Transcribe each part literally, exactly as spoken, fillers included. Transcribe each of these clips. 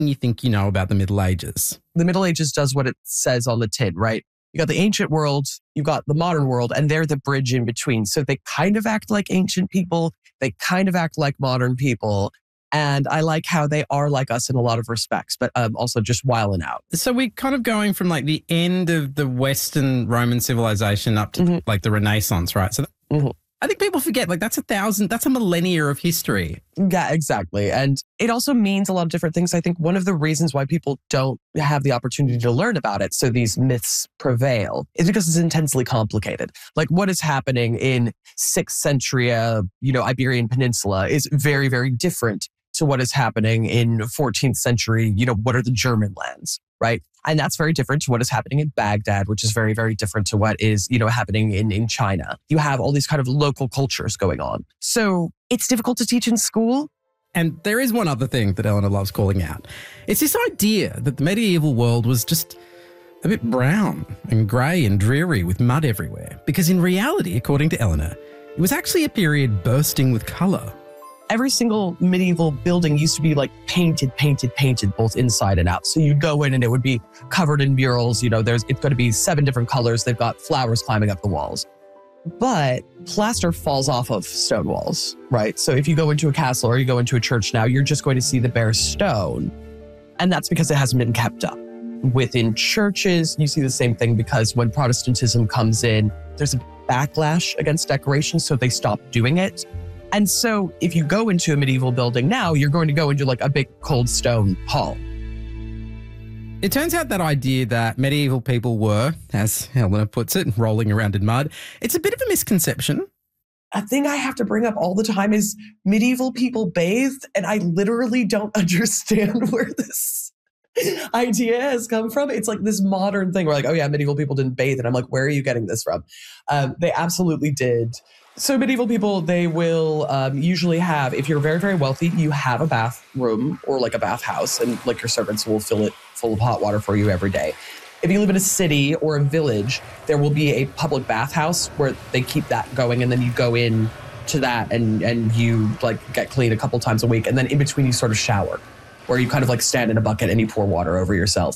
you think you know about the Middle Ages? The Middle Ages does what it says on the tin, right? You got the ancient world, you got the modern world, and they're the bridge in between. So they kind of act like ancient people. They kind of act like modern people. And I like how they are like us in a lot of respects, but um, also just wilding out. So we're kind of going from like the end of the Western Roman civilization up to mm-hmm. like the Renaissance, right? So mm-hmm. I think people forget, like, that's a thousand, that's a millennia of history. Yeah, exactly. And it also means a lot of different things. I think one of the reasons why people don't have the opportunity to learn about it, so these myths prevail, is because it's intensely complicated. Like what is happening in sixth century, uh, you know, Iberian Peninsula is very, very different to what is happening in fourteenth century, you know, what are the German lands, right? And that's very different to what is happening in Baghdad, which is very, very different to what is, you know, happening in, in China. You have all these kind of local cultures going on. So it's difficult to teach in school. And there is one other thing that Eleanor loves calling out. It's this idea that the medieval world was just a bit brown and grey and dreary with mud everywhere. Because in reality, according to Eleanor, it was actually a period bursting with colour. Every single medieval building used to be like painted, painted, painted, both inside and out. So you'd go in and it would be covered in murals. You know, there's it's going to be seven different colors. They've got flowers climbing up the walls. But plaster falls off of stone walls, right? So if you go into a castle or you go into a church now, you're just going to see the bare stone. And that's because it hasn't been kept up. Within churches, you see the same thing because when Protestantism comes in, there's a backlash against decoration, so they stop doing it. And so if you go into a medieval building now, you're going to go into like a big cold stone hall. It turns out that idea that medieval people were, as Eleanor puts it, rolling around in mud, it's a bit of a misconception. A thing I have to bring up all the time is medieval people bathed, and I literally don't understand where this idea has come from. It's like this modern thing. We're like, oh yeah, medieval people didn't bathe. And I'm like, where are you getting this from? Um, they absolutely did. So medieval people, they will um, usually have, if you're very, very wealthy, you have a bathroom or like a bathhouse, and like your servants will fill it full of hot water for you every day. If you live in a city or a village, there will be a public bathhouse where they keep that going, and then you go in to that and, and you like get clean a couple times a week. And then in between you sort of shower, where you kind of like stand in a bucket and you pour water over yourself.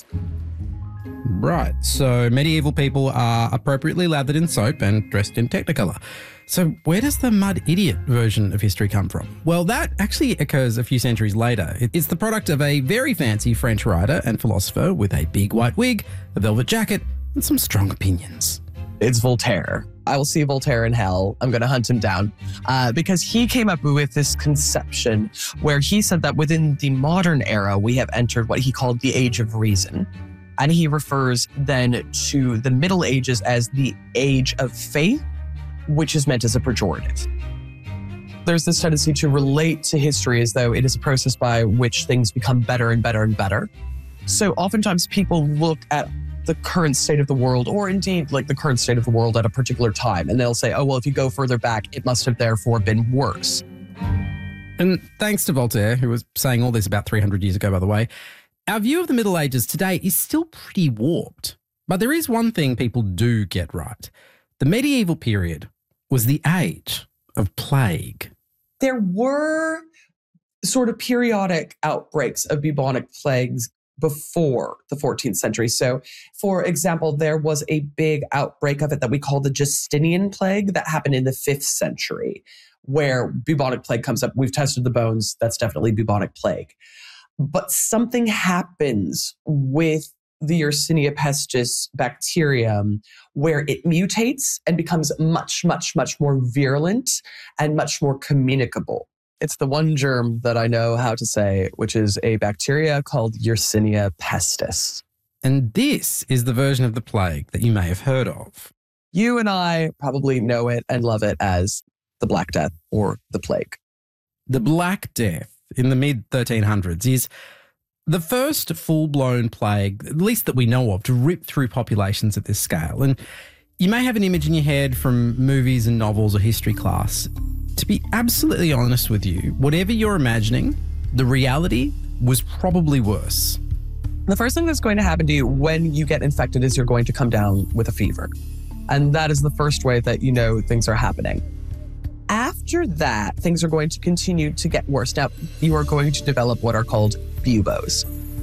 Right, so medieval people are appropriately lathered in soap and dressed in Technicolor. So where does the mud idiot version of history come from? Well, that actually occurs a few centuries later. It's the product of a very fancy French writer and philosopher with a big white wig, a velvet jacket, and some strong opinions. It's Voltaire. I will see Voltaire in hell. I'm going to hunt him down uh, because he came up with this conception where he said that within the modern era, we have entered what he called the Age of Reason. And he refers then to the Middle Ages as the Age of Faith, which is meant as a pejorative. There's this tendency to relate to history as though it is a process by which things become better and better and better. So oftentimes people look at the current state of the world, or indeed like the current state of the world at a particular time, and they'll say, oh, well, if you go further back, it must have therefore been worse. And thanks to Voltaire, who was saying all this about three hundred years ago, by the way, our view of the Middle Ages today is still pretty warped. But there is one thing people do get right. The medieval period was the age of plague. There were sort of periodic outbreaks of bubonic plagues before the fourteenth century. So, for example, there was a big outbreak of it that we call the Justinian plague that happened in the fifth century, where bubonic plague comes up. We've tested the bones. That's definitely bubonic plague. But something happens with the Yersinia pestis bacterium where it mutates and becomes much, much, much more virulent and much more communicable. It's the one germ that I know how to say, which is a bacteria called Yersinia pestis. And this is the version of the plague that you may have heard of. You and I probably know it and love it as the Black Death or the plague. The Black Death in the mid thirteen hundreds is the first full-blown plague, at least that we know of, to rip through populations at this scale. And you may have an image in your head from movies and novels or history class. To be absolutely honest with you, whatever you're imagining, the reality was probably worse. The first thing that's going to happen to you when you get infected is you're going to come down with a fever. And that is the first way that you know things are happening. After that, things are going to continue to get worse. Now, you are going to develop what are called buboes.